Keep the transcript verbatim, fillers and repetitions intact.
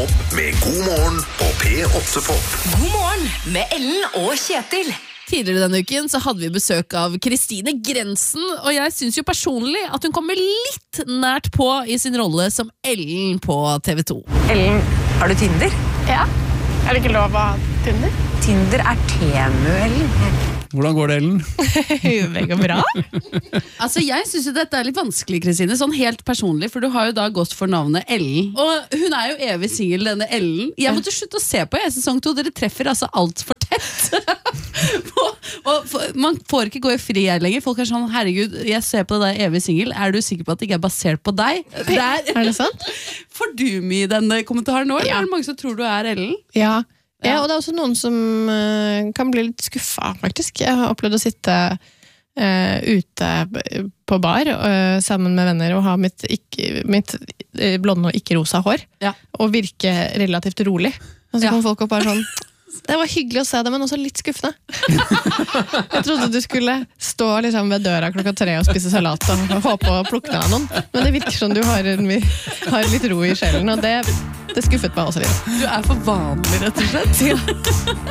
opp med God morgen på P åtte Pop. God morgen med Ellen og Kjetil. Tidligere denne uken så hadde vi besøk av Kristine Grensen, og jeg synes jo personlig at hun kommer litt nært på i sin rolle som Ellen på T V to. Ellen, har du Tinder? Ja. Er det ikke lov å ha Tinder? Tinder er Temu, Ellen. Hvordan går det, Ellen? Det går bra. Altså, jeg synes jo dette er litt vanskelig, Kristine, sånn helt personlig, for du har jo da gått for navnet Ellen. Og hun er jo evig single, denne Ellen. Jeg måtte slutte å se på i sesong to, dere treffer altså alt for tett. og, og for, man får ikke gå i fri her lenger. Folk er sånn, herregud, jeg ser på deg evig single. Er du sikker på at det ikke er basert på deg? Der, Er det sant? får du mye i denne kommentaren nå, eller Ja. er det mange som tror du er Ellen? Ja. Ja, og det er også noen som uh, kan bli litt skuffa, faktisk. Jeg har opplevd å sitte uh, ute på bar uh, sammen med venner og ha mitt, ikke, mitt uh, blonde og ikke-rosa hår, Ja. og virke relativt rolig. Og så Ja. kom folk opp bare sånn, det var hyggelig å se det, men også litt skuffende. Jeg trodde du skulle stå liksom ved døra klokka tre og spise salat og håpe å plukke deg noen, men det virker som du har, en, har litt ro i sjelen, og det, det skuffet meg også litt. Du er for vanlig, rett og slett.